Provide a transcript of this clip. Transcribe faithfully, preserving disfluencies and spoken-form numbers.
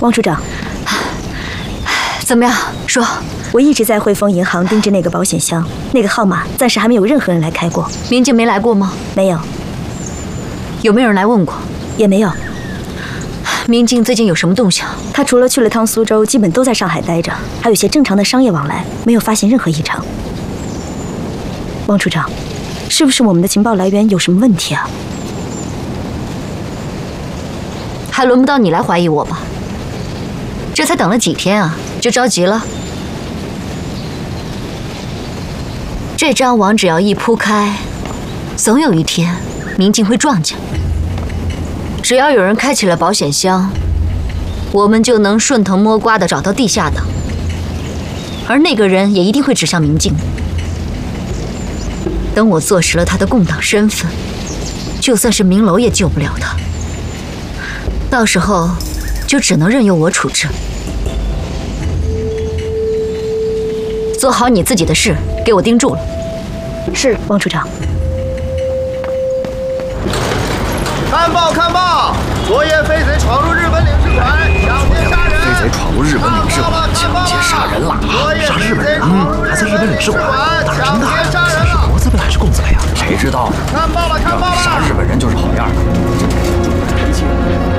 汪处长， 怎么样？说。 我一直在汇丰银行盯着那个保险箱，那个号码暂时还没有任何人来开过。 明静没来过吗？ 没有。 有没有人来问过？ 也没有。 明静最近有什么动向？ 她除了去了趟苏州，基本都在上海待着，还有些正常的商业往来，没有发现任何异常。汪处长，是不是我们的情报来源有什么问题啊？ 还轮不到你来怀疑我吧？这才等了几天啊，就着急了？这张网只要一铺开，总有一天明镜会撞见。只要有人开启了保险箱，我们就能顺藤摸瓜地找到地下党，而那个人也一定会指向明镜。等我坐实了他的共党身份，就算是明楼也救不了他。到时候就只能任由我处置。做好你自己的事，给我盯住了。 是，汪处长。 看报看报！昨夜飞贼闯入日本领事馆，抢劫杀人！ 飞贼闯入日本领事馆，抢劫杀人了！ 杀日本人？嗯，还在日本领事馆？哪真的？他是国字辈还是公字辈呀？谁知道？ 看报了看报了！ 杀日本人就是好样的。